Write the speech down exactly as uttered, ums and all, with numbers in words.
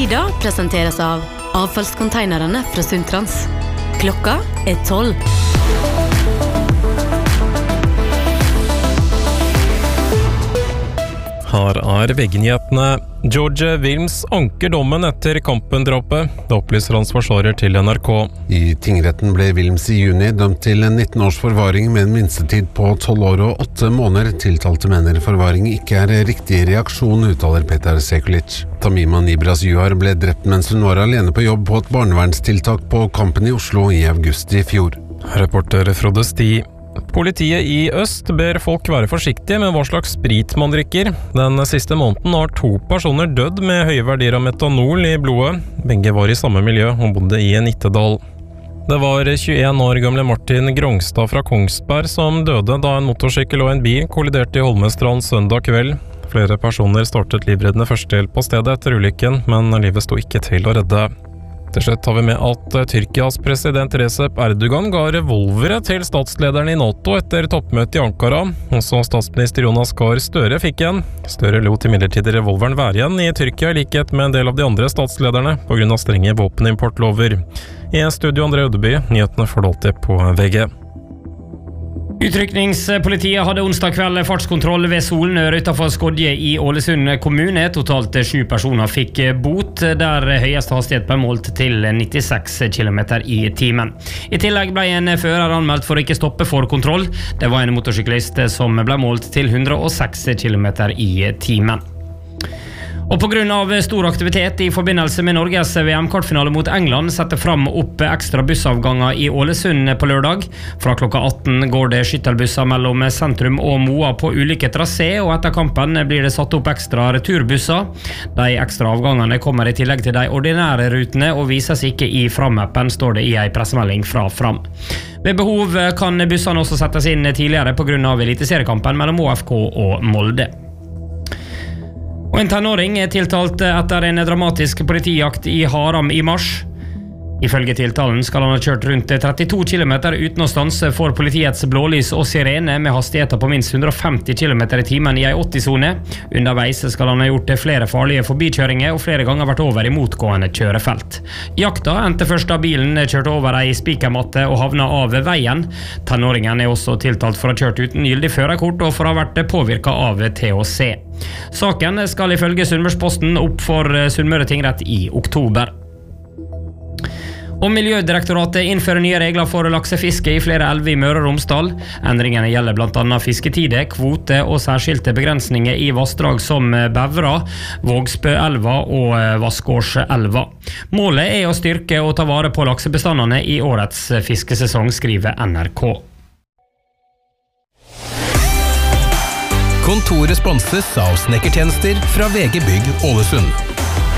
Sida presenteres av avfallskonteinerne fra Sundtrans. Klokka er tolv. Her er veggenyhetene. George Wilms anker dommen etter kampendrapet. Det opplyser hans forsvarer til N R K. I tingretten ble Wilms i juni dømt til en nitten års forvaring med en minstetid på tolv år og åtte måneder. Tiltalte mener forvaring ikke er riktig reaksjon, uttaler Petar Sekulic. Tamima Nibras Juar ble drept mens hun var alene på jobb på et barnevernstiltak på Kampen i Oslo i august i fjor. Reporter Frode Sti. Politiet i øst ber folk være forsiktige med hva slags sprit man drikker. Den siste måneden har to personer dødd med høye verdier av metanol i blodet. Begge var i samme miljø og bodde i Nittedal. Det var tjueen år gamle Martin Grongstad fra Kongsberg som døde da en motorsykkel og en bil kolliderte i Holmestrand søndag kveld. Flere personer startet livreddende førstehjelp på stedet etter ulykken, men livet sto ikke til å redde. Til slutt har vi med at Tyrkias president Recep Erdogan ga revolvere til statslederen i NATO etter toppmøtet i Ankara. Også statsminister Jonas Gahr Støre fikk en. Støre lot imidlertid revolveren være igjen i Tyrkia i likhet med en del av de andre statslederne på grunn av strenge våpenimportlover. I studio André Ødeby, nyhetene får du alltid på V G. Utrykningspolitiet hadde onsdag kveld fartskontroll ved Solnør utenfor Skodje i Ålesund kommune. Totalt sju personer fikk bot, der høyeste hastighet ble målt til nittiseks kilometer i timen. I tillegg ble en fører anmeldt for å ikke stoppe for kontroll. Det var en motorsyklist som ble målt til hundre og seks kilometer i timen. Og på grunn av stor aktivitet i forbindelse med Norges V M-kvartfinale mot England setter fram opp ekstra bussavganger i Ålesund på lørdag. Fra klokka atten går det skyttelbusser mellom sentrum og Moa på ulike trasé, og etter kampen blir det satt opp ekstra returbusser. De ekstra avgangene kommer i tillegg til de ordinære rutene og vises ikke i Fram-appen, står det i en pressemelding fra Fram. Ved behov kan bussene også settes inn tidligere på grunn av eliteseriekampen mellom Å F K og Molde. Og en tenåring er tiltalt etter en dramatisk politijakt i Haram i mars. Ifølge tiltalen skal han ha kjørt rundt trettito kilometer uten å stanse for politiets blålys og sirene med hastigheter på minst hundre og femti kilometer i timen i en åtti-sone. Underveis skal han ha gjort flere farlige forbikjøringer og flere ganger vært over i motgående kjørefelt. Jakta endte først da bilen kjørte over ei spikermatte og havna av veien. Tenåringen er også tiltalt for å ha kjørt uten gyldig førerkort og for å ha vært påvirket av T H C. Saken skal ifølge Sunnmørsposten opp for Sunnmøre tingrett i oktober. Og Miljødirektoratet innfører nye regler for laksefiske i flere elver i Møre og Romsdal. Endringene gjelder blant annet fisketide, kvote og særskilte begrensninger i vassdrag som Bevra, Vågsbøelva og Vaskårselva. Målet er å styrke og ta vare på laksebestandene i årets fiskesesong, skriver N R K. Kontoret sponses av snekkertjenester fra V G Bygg Ålesund.